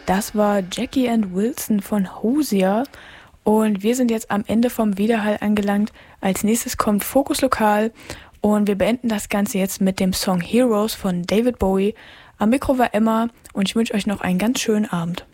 Das war Jackie and Wilson von Hozier. Und wir sind jetzt am Ende vom Widerhall angelangt. Als nächstes kommt Fokus Lokal. Und wir beenden das Ganze jetzt mit dem Song Heroes von David Bowie. Am Mikro war Emma und ich wünsche euch noch einen ganz schönen Abend.